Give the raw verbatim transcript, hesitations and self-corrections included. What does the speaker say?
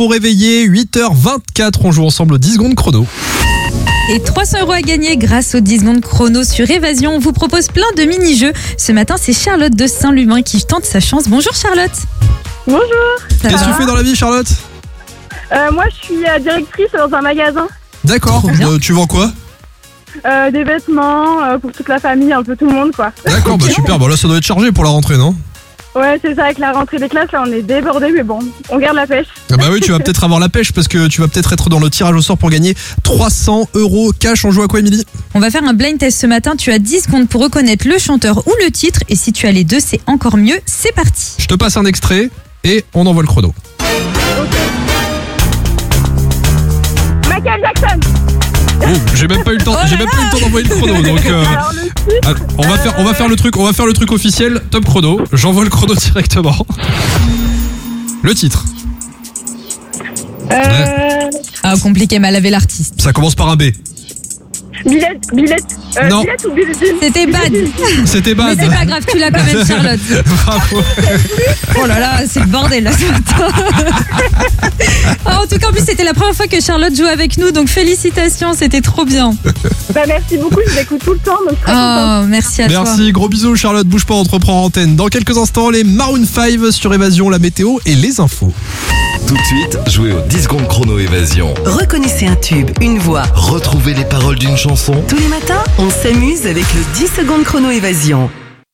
Pour réveiller, huit heures vingt-quatre, on joue ensemble aux dix secondes chrono. Et trois cents euros à gagner grâce aux dix secondes chrono sur Évasion. On vous propose plein de mini-jeux. Ce matin, c'est Charlotte de Saint-Lumin qui tente sa chance. Bonjour Charlotte. Bonjour. Ça Qu'est-ce que va tu fais dans la vie, Charlotte? Euh, moi, je suis euh, directrice dans un magasin. D'accord, Trop bien. euh, tu vends quoi? Euh, des vêtements euh, pour toute la famille, un peu tout le monde, quoi. D'accord, bah super, bon là ça doit être chargé pour la rentrée, non? Ouais, c'est ça, avec la rentrée des classes, là, on est débordés, mais bon, on garde la pêche. Ah bah oui, tu vas peut-être avoir la pêche parce que tu vas peut-être être dans le tirage au sort pour gagner trois cents euros cash. On joue à quoi, Émilie? On va faire un blind test ce matin. Tu as dix secondes pour reconnaître le chanteur ou le titre. Et si tu as les deux, c'est encore mieux. C'est parti. Je te passe un extrait et on envoie le chrono. Michael Jackson. Oh, j'ai même pas eu le temps, j'ai même pas eu le temps d'envoyer le chrono, donc euh, Alors, le titre, ah, on va faire, on va faire le truc, on va faire le truc officiel. Top chrono. J'envoie le chrono directement. Le titre. euh, Ah, compliqué, mal avait l'artiste. Ça commence par un B. Billette, Billette, euh, Non. Billette ou Billetine. C'était bad. C'était Mais bad. c'est pas grave, tu l'as quand même, Charlotte. Bravo. Oh là là, c'est le bordel là ce matin. Ah, en tout cas, en plus, c'était la première fois que Charlotte joue avec nous, donc félicitations, c'était trop bien. Bah, merci beaucoup, je vous écoute tout le temps, donc très contente. Oh, merci à toi. Merci, gros bisous Charlotte, bouge pas, on te reprend en antenne. Dans quelques instants, les Maroon cinq sur Évasion, la météo et les infos. Tout de suite, jouez aux dix secondes chrono Évasion. Reconnaissez un tube, une voix. Retrouvez les paroles d'une chanson. Tous les matins, on s'amuse avec le dix secondes chrono Évasion.